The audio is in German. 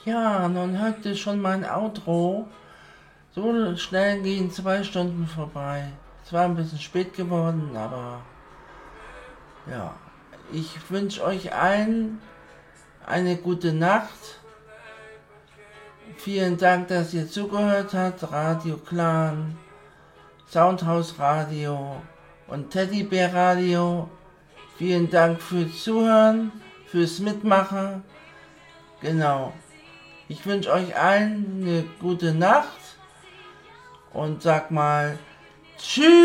Ja, nun hört ihr schon mein Outro. So schnell gehen 2 Stunden vorbei. Es war ein bisschen spät geworden, aber ja. Ich wünsche euch allen eine gute Nacht. Vielen Dank, dass ihr zugehört habt. Radio Clan, Soundhouse Radio und Teddybär Radio. Vielen Dank fürs Zuhören, fürs Mitmachen. Genau. Ich wünsche euch allen eine gute Nacht und sag mal tschüss.